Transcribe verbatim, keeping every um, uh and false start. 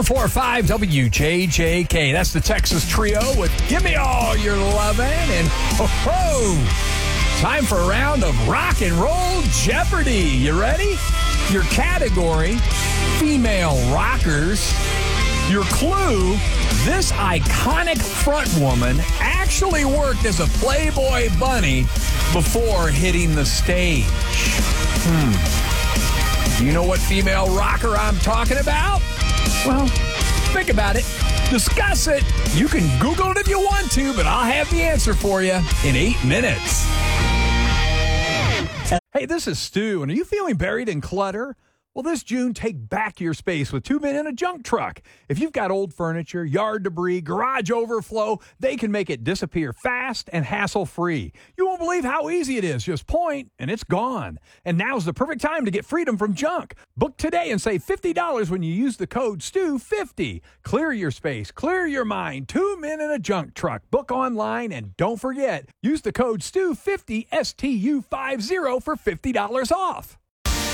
oh four five W J J K. That's the Texas Trio with Give Me All Your Lovin'. And ho ho! Time for a round of Rock and Roll Jeopardy. You ready? Your category, female rockers. Your clue, this iconic frontwoman actually worked as a Playboy bunny before hitting the stage. Hmm. Do you know what female rocker I'm talking about? Well, think about it. Discuss it. You can Google it if you want to, but I'll have the answer for you in eight minutes. Hey, this is Stu, and are you feeling buried in clutter? Well, this June, take back your space with Two Men in a Junk Truck. If you've got old furniture, yard debris, garage overflow, they can make it disappear fast and hassle-free. You won't believe how easy it is. Just point, and it's gone. And now's the perfect time to get freedom from junk. Book today and save fifty dollars when you use the code S T U fifty. Clear your space, clear your mind. Two Men in a Junk Truck. Book online, and don't forget, use the code S T U fifty, S T U fifty, for fifty dollars off.